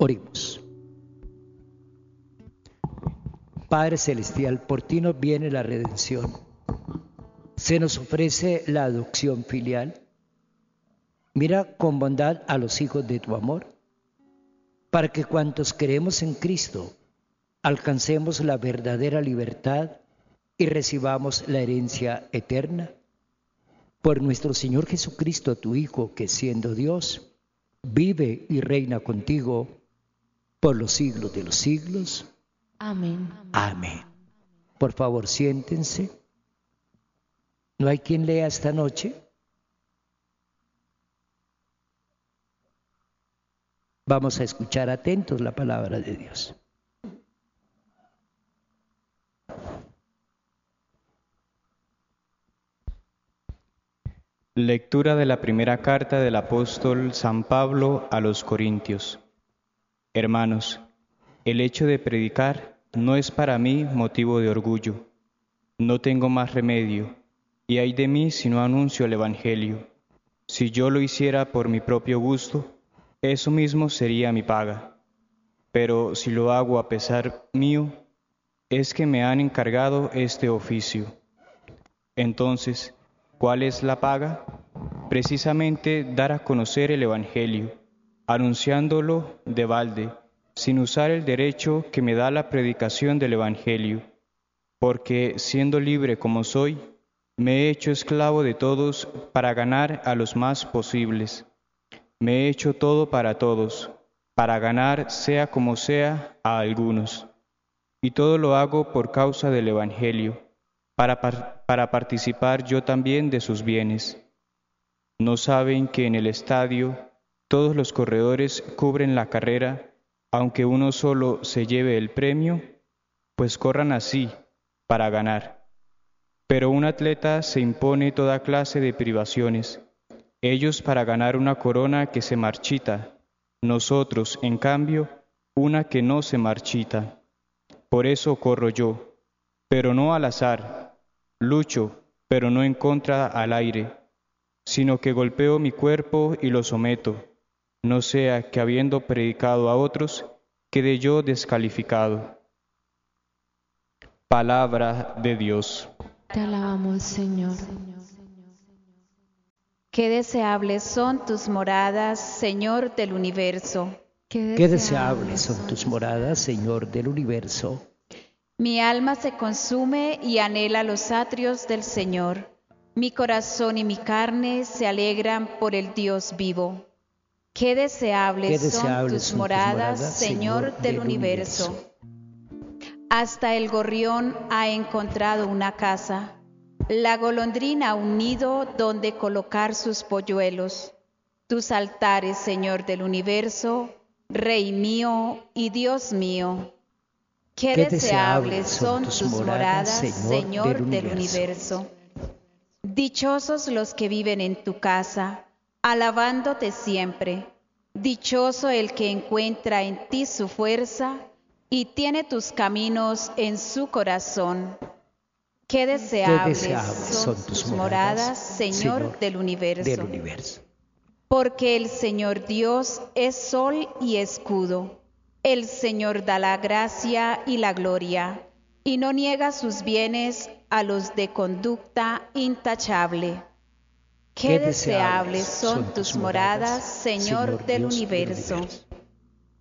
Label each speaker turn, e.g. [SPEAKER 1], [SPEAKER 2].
[SPEAKER 1] Oremos. Padre Celestial, por ti nos viene la redención. Se nos ofrece la adopción filial. Mira con bondad a los hijos de tu amor, para que cuantos creemos en Cristo, alcancemos la verdadera libertad y recibamos la herencia eterna. Por nuestro Señor Jesucristo, tu Hijo, que siendo Dios, vive y reina contigo por los siglos de los siglos.
[SPEAKER 2] Amén.
[SPEAKER 1] Amén. Por favor, siéntense. ¿No hay quien lea esta noche? Vamos a escuchar atentos la palabra de Dios.
[SPEAKER 3] Lectura de la primera carta del apóstol San Pablo a los Corintios. Hermanos, el hecho de predicar no es para mí motivo de orgullo. No tengo más remedio, y ay de mí si no anuncio el Evangelio. Si yo lo hiciera por mi propio gusto, eso mismo sería mi paga. Pero si lo hago a pesar mío, es que me han encargado este oficio. Entonces, ¿cuál es la paga? Precisamente dar a conocer el Evangelio, anunciándolo de balde, sin usar el derecho que me da la predicación del Evangelio, porque siendo libre como soy, me he hecho esclavo de todos para ganar a los más posibles. Me he hecho todo para todos, para ganar, sea como sea, a algunos. Y todo lo hago por causa del Evangelio, para participar yo también de sus bienes. ¿No saben que en el estadio todos los corredores cubren la carrera, aunque uno solo se lleve el premio? Pues corran así, para ganar. Pero un atleta se impone toda clase de privaciones, ellos para ganar una corona que se marchita, nosotros, en cambio, una que no se marchita. Por eso corro yo, pero no al azar, lucho, pero no en contra al aire, sino que golpeo mi cuerpo y lo someto, no sea que habiendo predicado a otros, quede yo descalificado. Palabra de Dios.
[SPEAKER 2] Te alabamos, Señor. Qué deseables son tus moradas, Señor del universo.
[SPEAKER 1] Qué deseables son tus moradas, Señor del universo.
[SPEAKER 2] Mi alma se consume y anhela los atrios del Señor. Mi corazón y mi carne se alegran por el Dios vivo. Qué deseables son tus moradas, Señor del universo. Hasta el gorrión ha encontrado una casa, la golondrina un nido donde colocar sus polluelos. Tus altares, Señor del universo, Rey mío y Dios mío. Qué deseables son tus moradas, Señor del universo. Dichosos los que viven en tu casa, alabándote siempre. Dichoso el que encuentra en ti su fuerza y tiene tus caminos en su corazón. Qué deseables son tus moradas, Señor del universo. Porque el Señor Dios es sol y escudo. El Señor da la gracia y la gloria, y no niega sus bienes a los de conducta intachable. Qué deseables son tus moradas, Señor del universo.